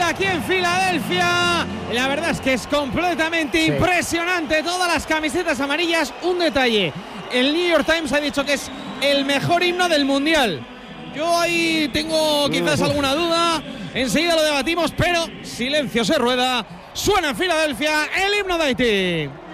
aquí en Filadelfia. La verdad es que es completamente impresionante. Todas las camisetas amarillas. Un detalle: el New York Times ha dicho que es el mejor himno del Mundial. Yo ahí tengo quizás alguna duda. Enseguida lo debatimos, pero silencio se rueda. Suena en Filadelfia el himno de Haití.